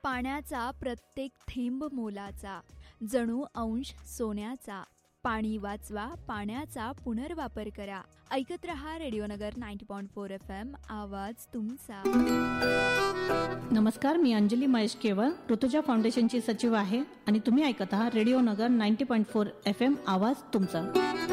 पाण्याचा प्रत्येक थेंब मोलाचा, जणू अंश सोन्याचा. पाणी वाचवा, पाण्याचा पुनर्वापर करा. ऐकत रहा रेडिओनगर 90.4 FM, आवाज तुमचा. नमस्कार, मी अंजली महेश केवळ, ऋतुजा फाउंडेशनची सचिव आहे आणि तुम्ही ऐकत आहात रेडिओनगर 90.4 FM, आवाज तुमचा.